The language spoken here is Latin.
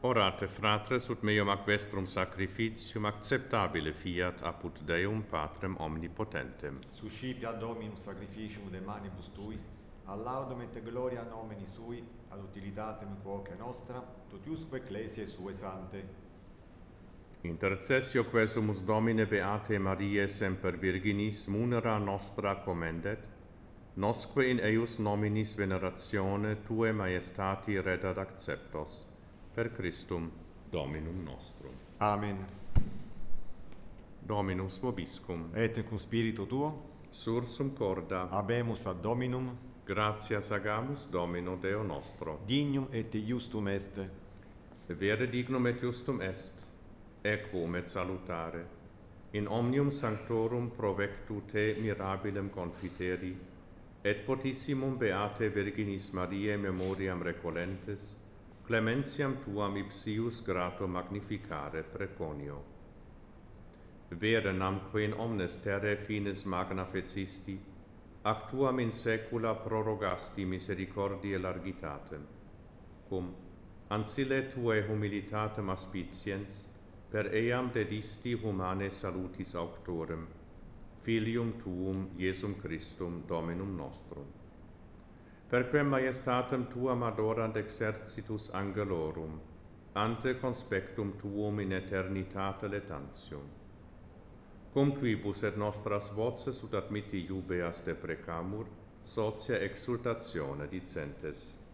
Orate fratres ut meum ac vestrum sacrificium acceptabile fiat apud Deum Patrem omnipotentem. Suscipia Dominus sacrificium de manibus tuis, ad laudum et gloria nomini sui, ad utilitatem quoque nostra, totiusque ecclesiae sue sante. Intercessio quesumus Domine Beate Mariae semper Virginis munera nostra commendet, nosque in eius nominis veneratione Tuae Majestati reddat acceptos, per Christum Dominum nostrum. Amen. Dominus vobiscum. Et cum spiritu tuo, Sursum corda. habemus ad Dominum, Gratias agamus Domino Deo nostro. dignum et justum est. Vere dignum et justum est, equum et salutare. In omnium sanctorum provectu te mirabilem confiteri, et potissimum Beate Virginis Mariae memoriam recolentes, clementiam tuam ipsius grato magnificare preconio. Vere namque in omnes terrae finis magna fecisti, ac tuam in saecula prorogasti misericordiae largitatem, cum ancille tuae humilitatem aspiciens, per eam dedisti humane salutis auctorem, Filium tuum Iesum Christum Dominum nostrum. Perquem majestatem tuam adorant exercitus angelorum, ante conspectum tuum in eternitate letantium. Cum quibus et nostras voces ut admitti iubeas deprecamur, socia exultatione dicentes.